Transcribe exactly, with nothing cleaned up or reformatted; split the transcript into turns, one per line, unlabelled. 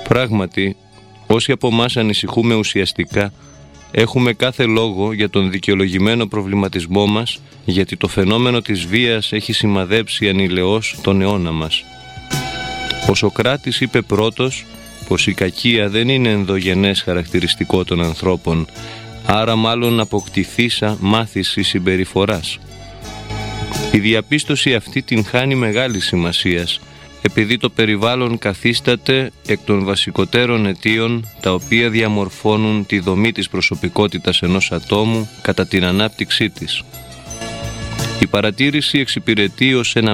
Πράγματι, όσοι από εμάς ανησυχούμε ουσιαστικά, έχουμε κάθε λόγο για τον δικαιολογημένο προβληματισμό μας, γιατί το φαινόμενο της βίας έχει σημαδέψει ανηλαιώς τον αιώνα μας. Ο Σωκράτης είπε πρώτος πως η κακία δεν είναι ενδογενές χαρακτηριστικό των ανθρώπων, άρα μάλλον αποκτηθήσα μάθηση συμπεριφοράς. Η διαπίστωση αυτή την χάνει μεγάλη σημασίας, επειδή το περιβάλλον καθίσταται εκ των βασικότερων αιτίων τα οποία διαμορφώνουν τη δομή της προσωπικότητας ενός ατόμου κατά την ανάπτυξή της. Η παρατήρηση εξυπηρετεί ως ένα